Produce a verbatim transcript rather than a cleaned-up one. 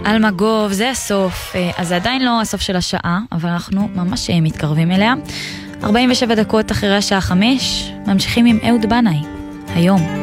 אלמגוב, זה הסוף. אז זה עדיין לא הסוף של השעה, אבל אנחנו ממש מתקרבים אליה. ארבעים ושבע דקות אחרי השעה חמש, ממשיכים עם אהוד בנאי. היום.